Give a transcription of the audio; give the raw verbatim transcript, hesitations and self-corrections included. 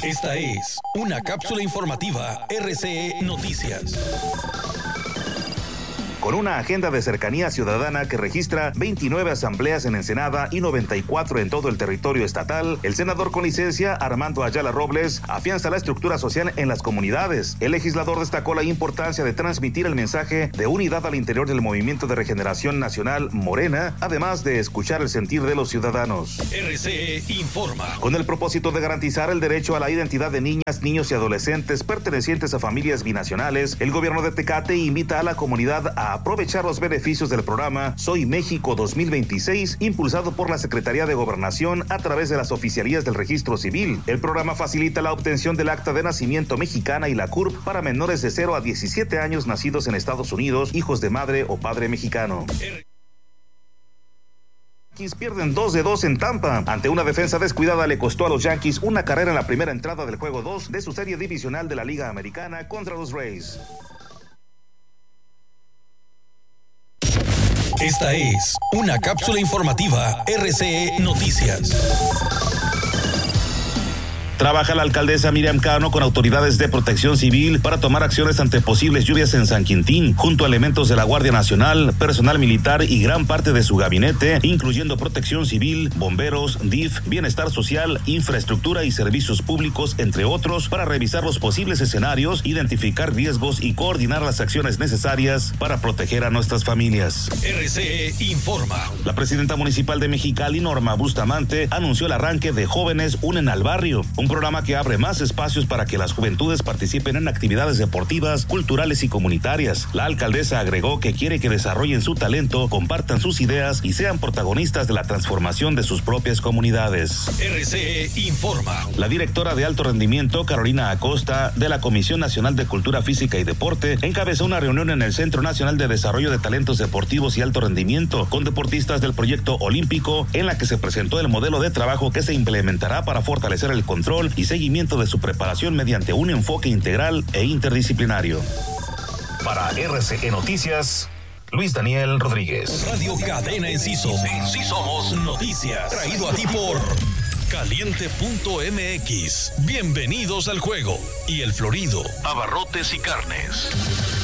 Esta es una cápsula informativa R C E Noticias. Con una agenda de cercanía ciudadana que registra veintinueve asambleas en Ensenada y noventa y cuatro en todo el territorio estatal, el senador con licencia Armando Ayala Robles afianza la estructura social en las comunidades. El legislador destacó la importancia de transmitir el mensaje de unidad al interior del Movimiento de Regeneración Nacional Morena, además de escuchar el sentir de los ciudadanos. R C E informa. Con el propósito de garantizar el derecho a la identidad de niñas, niños y adolescentes pertenecientes a familias binacionales, el gobierno de Tecate invita a la comunidad a aprovechar los beneficios del programa Soy México dos mil veintiséis, impulsado por la Secretaría de Gobernación a través de las oficialías del Registro Civil. El programa facilita la obtención del acta de nacimiento mexicana y la C U R P para menores de cero a diecisiete años nacidos en Estados Unidos, hijos de madre o padre mexicano. Yankees pierden dos de dos en Tampa. Ante una defensa descuidada le costó a los Yankees una carrera en la primera entrada del juego dos de su serie divisional de la Liga Americana contra los Rays. Esta es una cápsula informativa R C E Noticias. Trabaja la alcaldesa Miriam Cano con autoridades de protección civil para tomar acciones ante posibles lluvias en San Quintín, junto a elementos de la Guardia Nacional, personal militar y gran parte de su gabinete, incluyendo protección civil, bomberos, D I F, bienestar social, infraestructura y servicios públicos, entre otros, para revisar los posibles escenarios, identificar riesgos y coordinar las acciones necesarias para proteger a nuestras familias. R C E informa. La presidenta municipal de Mexicali, Norma Bustamante, anunció el arranque de Jóvenes Unen al Barrio, un programa que abre más espacios para que las juventudes participen en actividades deportivas, culturales y comunitarias. La alcaldesa agregó que quiere que desarrollen su talento, compartan sus ideas y sean protagonistas de la transformación de sus propias comunidades. R C E informa. La directora de alto rendimiento, Carolina Acosta, de la Comisión Nacional de Cultura Física y Deporte, encabezó una reunión en el Centro Nacional de Desarrollo de Talentos Deportivos y Alto Rendimiento con deportistas del proyecto olímpico, en la que se presentó el modelo de trabajo que se implementará para fortalecer el control y seguimiento de su preparación mediante un enfoque integral e interdisciplinario. Para R C E Noticias, Luis Daniel Rodríguez. Radio Cadena Enciso. Sí somos noticias. Traído a ti por Caliente punto M X. Bienvenidos al juego. Y El Florido, abarrotes y carnes.